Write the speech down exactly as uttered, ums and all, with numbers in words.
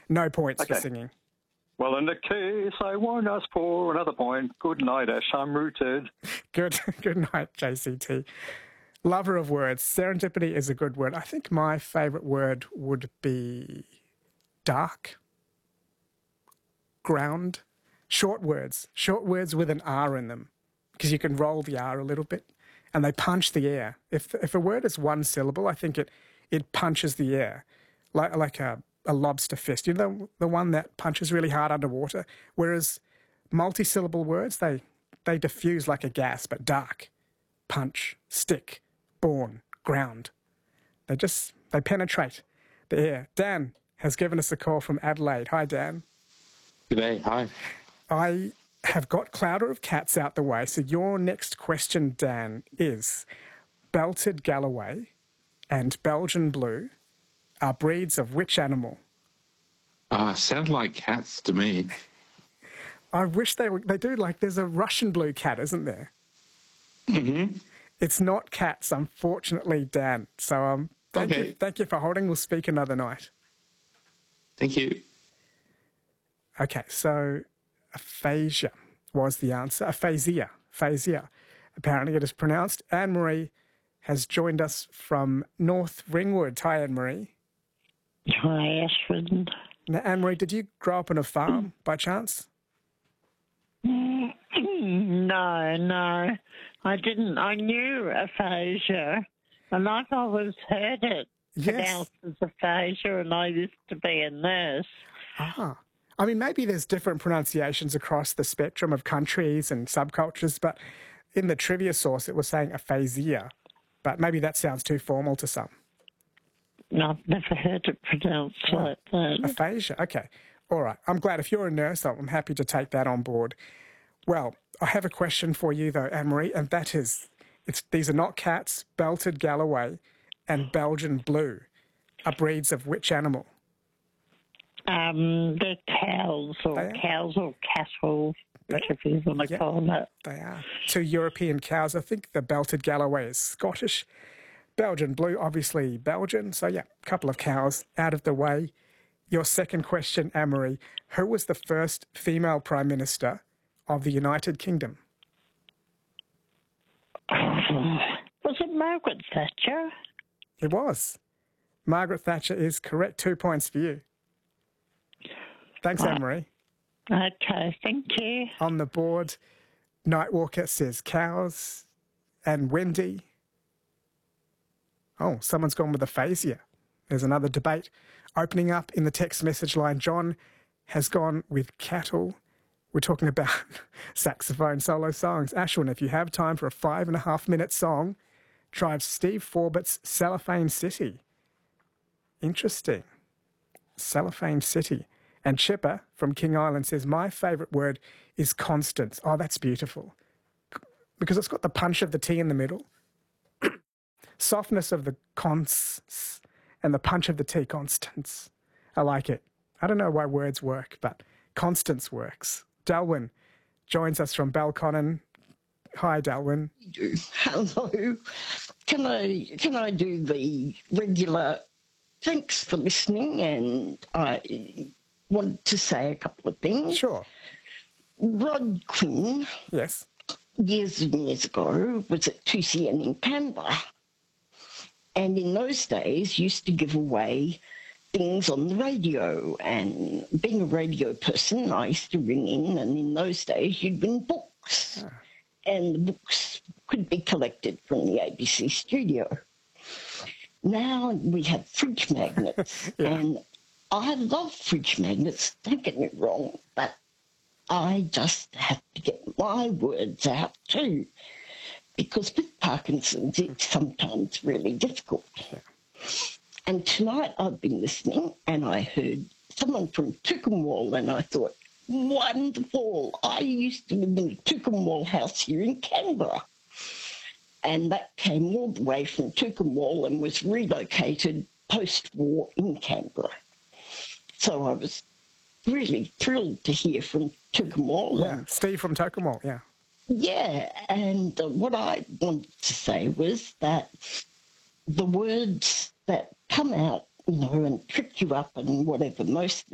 No points Okay. for singing. Well, in the case I won't ask for another point. Good night, Ash. I'm rooted. Good, good night, J C T. Lover of words. Serendipity is a good word. I think my favourite word would be dark, ground, short words. Short words with an R in them, because you can roll the R a little bit, and they punch the air. If if a word is one syllable, I think it it punches the air, like like a, a lobster fist. You know, the, the one that punches really hard underwater. Whereas multi-syllable words, they they diffuse like a gas, but dark, punch, stick, born, ground. They just, they penetrate the air. Dan has given us a call from Adelaide. Hi, Dan. G'day, hi. I have got Clouder of Cats out the way, so your next question, Dan, is Belted Galloway and Belgian Blue are breeds of which animal? Uh, sound like cats to me. I wish they were, they do, like there's a Russian blue cat, isn't there? Mm-hmm. It's not cats, unfortunately, Dan. So um, thank Okay. you, thank you for holding. We'll speak another night. Thank you. Okay, so aphasia was the answer. Aphasia, aphasia. Apparently it is pronounced. Anne-Marie has joined us from North Ringwood. Hi, Anne-Marie. Hi, Ashford. Now, Anne-Marie, did you grow up on a farm by chance? No, no, I didn't. I knew aphasia, and I've always heard it Yes. pronounced as aphasia, and I used to be a nurse. Ah. I mean, maybe there's different pronunciations across the spectrum of countries and subcultures, but in the trivia source it was saying aphasia. But maybe that sounds too formal to some. No, I've never heard it pronounced like that. Aphasia, okay. All right. I'm glad if you're a nurse, I'm happy to take that on board. Well, I have a question for you, though, Anne-Marie, and that is, it's, these are not cats. Belted Galloway and Belgian Blue are breeds of which animal? Um, they're cows or They are? cows or cattle, whichever you want to Yeah. call it. They are. Two European cows. I think the Belted Galloway is Scottish. Belgian Blue, obviously Belgian. So, yeah, a couple of cows out of the way. Your second question, Anne-Marie. Who was the first female Prime Minister of the United Kingdom? Was it Margaret Thatcher? It was. Margaret Thatcher is correct. Two points for you. Thanks, Anne-Marie. Okay, thank you. On the board, Nightwalker says cows and Wendy. Oh, someone's gone with aphasia. There's another debate opening up in the text message line. John has gone with cattle. We're talking about saxophone solo songs. Ashwin, if you have time for a five and a half minute song, try Steve Forbert's Cellophane City. Interesting. Cellophane City. And Chipper from King Island says, my favourite word is constance. Oh, that's beautiful. Because it's got the punch of the T in the middle. Softness of the cons and the punch of the T, constance. I like it. I don't know why words work, but constance works. Dalwyn joins us from Balconnen. Hi, Dalwyn. Hello. Can I can I do the regular thanks for listening, and I wanted to say a couple of things. Sure. Rod Quinn, Yes. years and years ago, was at two C N in Canberra, and in those days used to give away things on the radio. And being a radio person, I used to ring in, and in those days you'd win books. Ah. And the books could be collected from the A B C studio. Now we have fridge magnets, Yeah. and I love fridge magnets, don't get me wrong, but I just have to get my words out too, because with Parkinson's it's sometimes really difficult. And tonight I've been listening and I heard someone from Tookamwall, and I thought, wonderful, I used to live in the Tookamwall house here in Canberra. And that came all the way from Tookamwall and was relocated post-war in Canberra. So I was really thrilled to hear from Tookamwall. Yeah. Steve from Tookamwall, yeah. Yeah, and uh, what I wanted to say was that the words that come out, you know, and trip you up and whatever, most